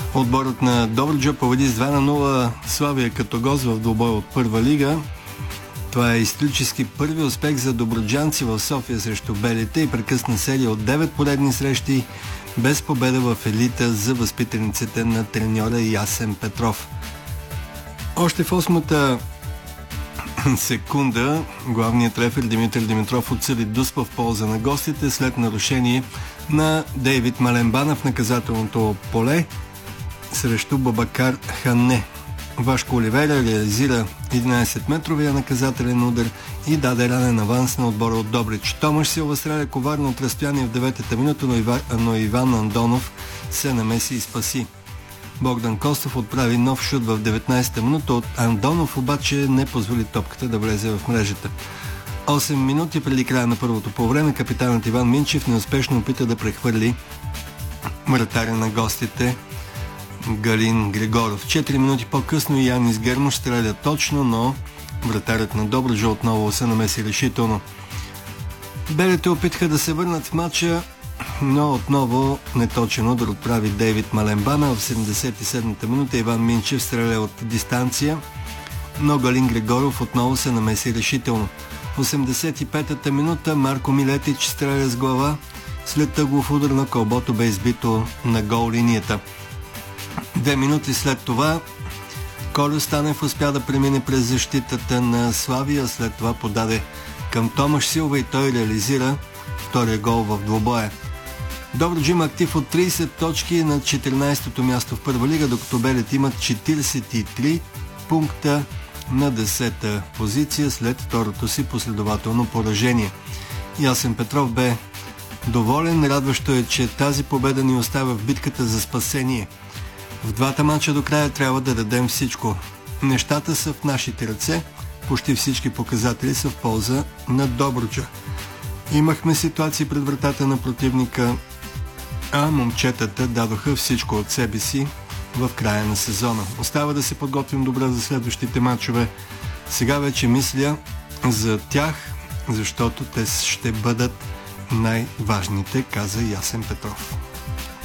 Отборът на Добруджа победи с 2-0 Славия като гост в двубой от първа лига. Това е исторически първи успех за добруджанци в София срещу белите и прекъсна серия от 9 поредни срещи без победа в елита за възпитаниците на треньора Ясен Петров. Още в 8-та секунда главният рефер Димитър Димитров отсъди дуспа в полза на гостите след нарушение на Дейвид Маленбана в наказателното поле срещу Бабакар Ханне. Вашко Оливера реализира 11-метровия наказателен удар и даде ранен аванс на отбора от Добрич. Томаш Силва стреля коварно от разстояние в 9-та минута, но Иван Андонов се намеси и спаси. Богдан Костов отправи нов шут в 19-та минута, от Андонов обаче не позволи топката да влезе в мрежата. 8 минути преди края на първото полувреме капитанът Иван Минчев неуспешно опита да прехвърли вратаря на гостите Галин Григоров. 4 минути по-късно и Янис Гермош стреля точно, но вратарят на Добруджа отново се намеси решително. Белите опитаха да се върнат в матча, но отново неточен удар отправи Дейвид Маленбана. В 77-та минута Иван Минчев стреля от дистанция, но Галин Григоров отново се намеси решително. В 85-та минута Марко Милетич стреля с глава, след тъглов удар на кълбото бе избито на гол линията. 2 минути след това Колю Станев успя да премине през защитата на Славия, след това подаде към Томаш Силва и той реализира втория гол в двубоя. Добруджа има актив от 30 точки на 14-то място в първа лига, докато белите имат 43 пункта на 10-та позиция след второто си последователно поражение. Ясен Петров бе доволен. Радващо е, че тази победа ни оставя в битката за спасение. В двата мача до края трябва да дадем всичко. Нещата са в нашите ръце. Почти всички показатели са в полза на Добруджа. Имахме ситуации пред вратата на противника, а момчетата дадоха всичко от себе си в края на сезона. Остава да се подготвим добре за следващите мачове. Сега вече мисля за тях, защото те ще бъдат най-важните, каза Ясен Петров.